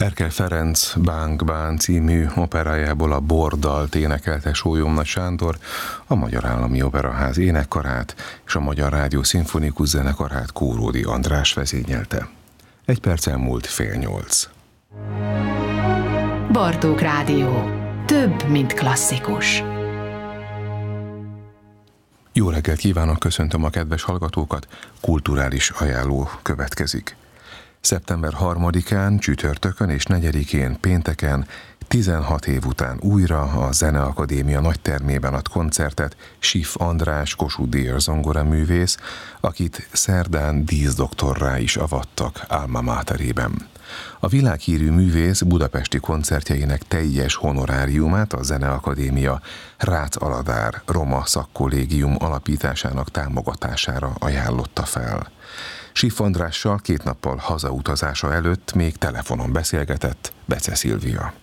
Erkel Ferenc Bánk Bán című operájából a Bordalt énekelte Sólyom Sándor, a Magyar Állami Operaház énekkarát és a Magyar Rádió Szimfonikus Zenekarát Kóródi András vezényelte. 1 perc elmúlt 7:30. Bartók Rádió. Több, mint klasszikus. Jó reggelt kívánok, köszöntöm a kedves hallgatókat, kulturális ajánló következik. Szeptember 3-án, csütörtökön és 4-én, pénteken, 16 év után újra a Zeneakadémia nagytermében ad koncertet Schiff András Kossuth-díjas zongoraművész, akit szerdán díszdoktorrá is avattak alma materében. A világhírű művész budapesti koncertjeinek teljes honoráriumát a Zeneakadémia Rácz Aladár Roma Szakkollégium alapításának támogatására ajánlotta fel. Schiff Andrással 2 nappal hazautazása előtt még telefonon beszélgetett Bece Szilvia.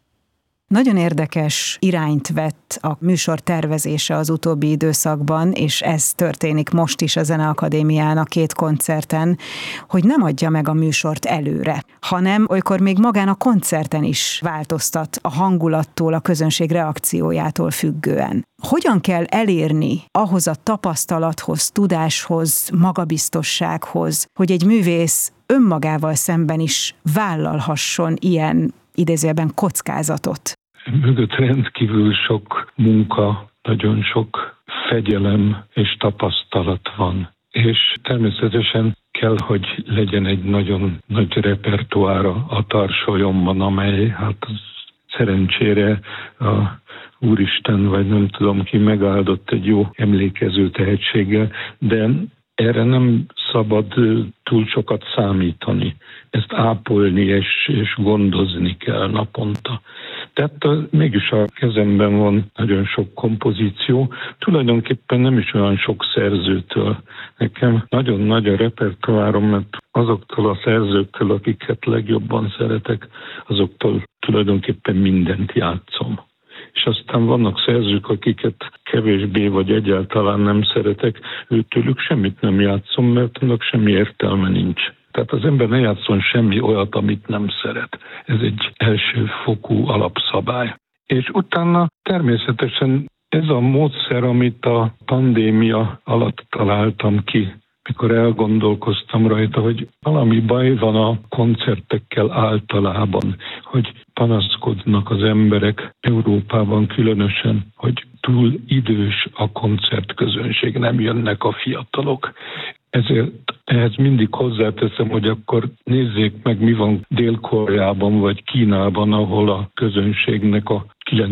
Nagyon érdekes irányt vett a műsor tervezése az utóbbi időszakban, és ez történik most is a Zeneakadémián a 2 koncerten, hogy nem adja meg a műsort előre, hanem olykor még magán a koncerten is változtat a hangulattól, a közönség reakciójától függően. Hogyan kell elérni ahhoz a tapasztalathoz, tudáshoz, magabiztossághoz, hogy egy művész önmagával szemben is vállalhasson ilyen idézőjelben kockázatot? Mögött rendkívül sok munka, nagyon sok fegyelem és tapasztalat van. És természetesen kell, hogy legyen egy nagyon nagy repertoára a tarsolyomban, amely hát szerencsére a Úristen, vagy nem tudom ki megáldott egy jó emlékező tehetséggel, de erre nem szabad túl sokat számítani. Ezt ápolni és gondozni kell naponta. Tehát mégis a kezemben van nagyon sok kompozíció, tulajdonképpen nem is olyan sok szerzőtől. Nekem nagyon nagy a repertoárom, mert azoktól a szerzőktől, akiket legjobban szeretek, azoktól tulajdonképpen mindent játszom. És aztán vannak szerzők, akiket kevésbé vagy egyáltalán nem szeretek, őtőlük semmit nem játszom, mert annak semmi értelme nincs. Tehát az ember ne játszon semmi olyat, amit nem szeret. Ez egy elsőfokú alapszabály. És utána természetesen ez a módszer, amit a pandémia alatt találtam ki, mikor elgondolkoztam rajta, hogy valami baj van a koncertekkel általában, hogy panaszkodnak az emberek Európában különösen, hogy túl idős a koncertközönség, nem jönnek a fiatalok. Ezért ehhez mindig hozzáteszem, hogy akkor nézzék meg, mi van Dél-Koreában vagy Kínában, ahol a közönségnek a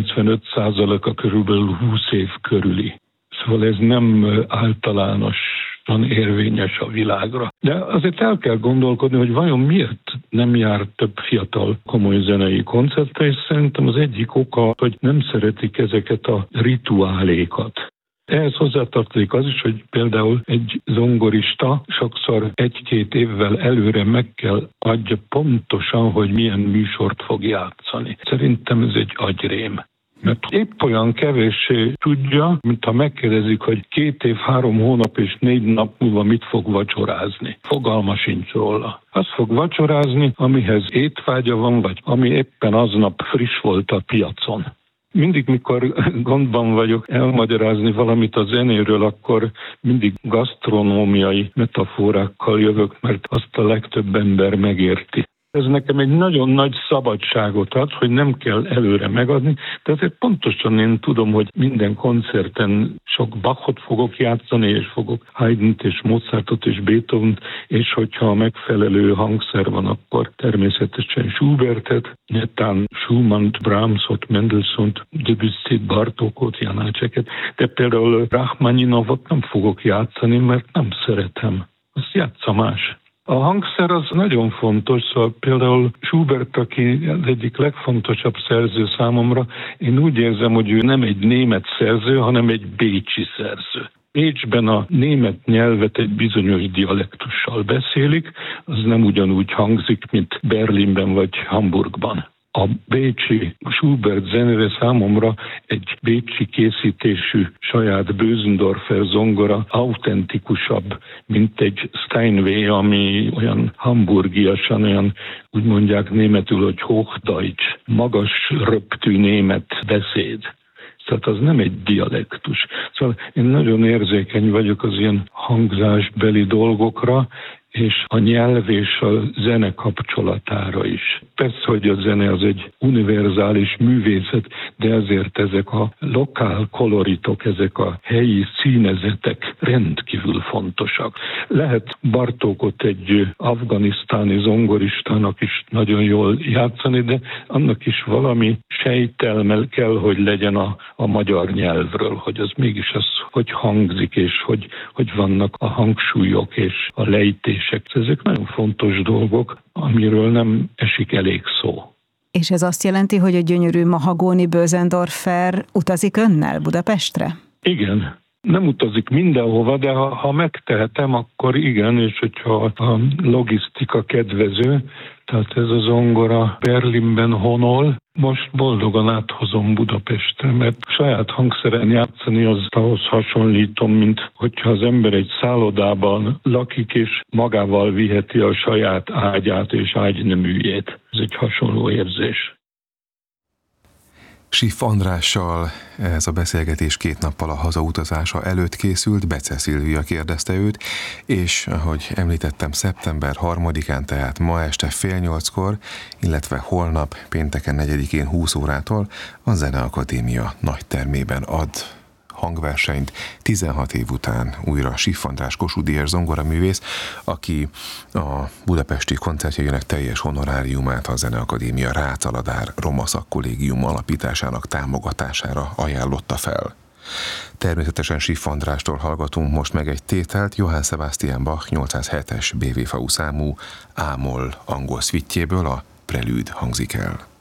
95%-a körülbelül 20 év körüli. Szóval ez nem általánosan érvényes a világra. De azért el kell gondolkodni, hogy vajon miért nem jár több fiatal komoly zenei koncertre, és szerintem az egyik oka, hogy nem szeretik ezeket a rituálékat. Ehhez hozzátartozik az is, hogy például egy zongorista sokszor 1-2 évvel előre meg kell adja pontosan, hogy milyen műsort fog játszani. Szerintem ez egy agyrém. Mert épp olyan kevéssé tudja, mint ha megkérdezik, hogy 2 év, 3 hónap és 4 nap múlva mit fog vacsorázni. Fogalma sincs róla. Azt fog vacsorázni, amihez étvágya van, vagy ami éppen aznap friss volt a piacon. Mindig, mikor gondban vagyok elmagyarázni valamit a zenéről, akkor mindig gasztronómiai metaforákkal jövök, mert azt a legtöbb ember megérti. Ez nekem egy nagyon nagy szabadságot ad, hogy nem kell előre megadni, de azért pontosan én tudom, hogy minden koncerten sok Bachot fogok játszani, és fogok Haydnt és Mozartot és Beethovent, és hogyha a megfelelő hangszer van, akkor természetesen Schubertet, netán Schumannt, Brahmsot, Mendelssohnt, Debussyt, Bartókot, Janácseket, de például Rachmaninovot nem fogok játszani, mert nem szeretem. Azt játsza más. A hangszer az nagyon fontos, szóval például Schubert, aki az egyik legfontosabb szerző számomra, én úgy érzem, hogy ő nem egy német szerző, hanem egy bécsi szerző. Bécsben a német nyelvet egy bizonyos dialektussal beszélik, az nem ugyanúgy hangzik, mint Berlinben vagy Hamburgban. A bécsi Schubert zenére számomra egy bécsi készítésű saját Bösendorfer zongora autentikusabb, mint egy Steinway, ami olyan hamburgiasan, olyan úgy mondják németül, hogy Hochdeutsch, magas röptű német beszéd. Tehát az nem egy dialektus. Szóval én nagyon érzékeny vagyok az ilyen hangzásbeli dolgokra, és a nyelv és a zene kapcsolatára is. Persze, hogy a zene az egy univerzális művészet, de ezért ezek a lokál koloritok, ezek a helyi színezetek rendkívül fontosak. Lehet Bartókot egy afganisztáni zongoristának is nagyon jól játszani, de annak is valami sejtelme kell, hogy legyen a magyar nyelvről, hogy az mégis az, hogy hangzik, és hogy vannak a hangsúlyok és a lejtések. Ezek nagyon fontos dolgok, amiről nem esik elég szó. És ez azt jelenti, hogy a gyönyörű mahagóni Bösendorfer utazik önnel Budapestre? Igen. Nem utazik mindenhova, de ha megtehetem, akkor igen, és hogyha a logisztika kedvező, tehát ez a zongora Berlinben honol, most boldogan áthozom Budapestre, mert saját hangszeren játszani az ahhoz hasonlítom, mint hogyha az ember egy szállodában lakik, és magával viheti a saját ágyát és ágyneműjét. Ez egy hasonló érzés. Siff Andrással ez a beszélgetés 2 nappal a hazautazása előtt készült, Bece Szilvia kérdezte őt, és ahogy említettem, szeptember 3-án, tehát ma este 7:30-kor, illetve holnap pénteken 4-én 20 órától a Zeneakadémia nagytermében ad hangversenyt 16 év után újra Siff András Kossuth Díjas zongoraművész, aki a budapesti koncertjeinek teljes honoráriumát a Zeneakadémia Rácz-Aladár Roma Szakkollégium alapításának támogatására ajánlotta fel. Természetesen Siff Andrástól hallgatunk most meg egy tételt, Johann Sebastian Bach 807-es BWV számú A-moll angol szvittjéből, a Prelude hangzik el.